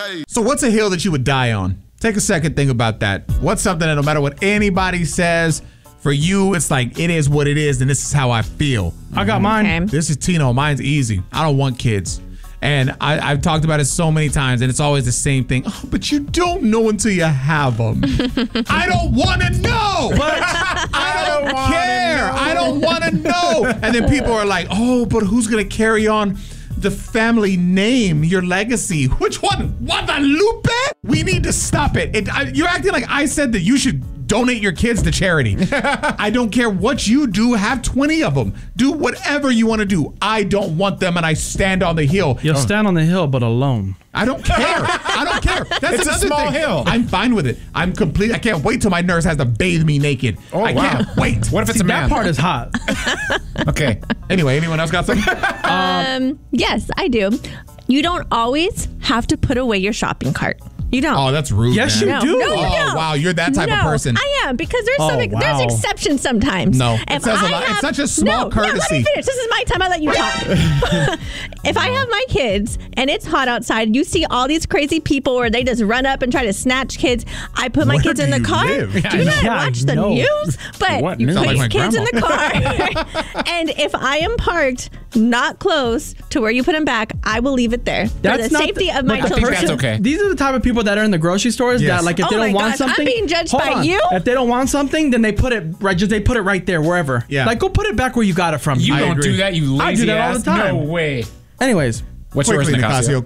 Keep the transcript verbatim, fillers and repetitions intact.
Hey. So what's a hill that you would die on? Take a second, think about that. What's something that no matter what anybody says, for you, it's like, it is what it is, and this is how I feel. I got mine. Okay. This is Tino. Mine's easy. I don't want kids. And I, I've talked about it so many times, and it's always the same thing. Oh, but you don't know until you have them. I don't want to know. I don't care. I don't want to know. And then people are like, oh, but who's going to carry on the family name, your legacy? Which one? Guadalupe? We need to stop it. it I, you're acting like I said that you should donate your kids to charity. I don't care what you do. Have twenty of them. Do whatever you want to do. I don't want them, and I stand on the hill. You'll stand on the hill, but alone. I don't care. I don't care. That's It's a another small thing. hill. I'm fine with it. I'm complete. I can't wait till my nurse has to bathe me naked. Oh, I wow. can't wait. What if it's See, a man? that part is hot. Okay. Anyway, anyone else got something? Um, yes, I do. You don't always have to put away your shopping cart. You don't. Oh, that's rude. Yes, man. you no, do. no, you Oh, don't. wow, you're that type no, of person. I am, because there's Oh, some wow. there's exceptions sometimes. No, it If says a I lot. It's have- such a small no, no, let courtesy. me finish. This is my time. I let you talk. If I have my kids and it's hot outside, you see all these crazy people where they just run up and try to snatch kids. I put my Where kids do in the you car. live? Do you not Yeah, I watch the know. news? But What you news? put Sound like your my kids in the car. And if I am parked not close to where you put them back, I will leave it there for That's the not safety the- of my but the children. that's okay. These are the type of people that are in the grocery stores Yes. that, like, if Oh they don't my want gosh, I'm something, being judged hold by on. you? If they don't want something, then they put it right. Just they put it right there, wherever. Yeah. Like, go put it back where you got it from. You I don't agree. do that, you lazy I do that all ass. the time. No way. Anyways, What's yours, Quickly, Nicasio? Nicasio.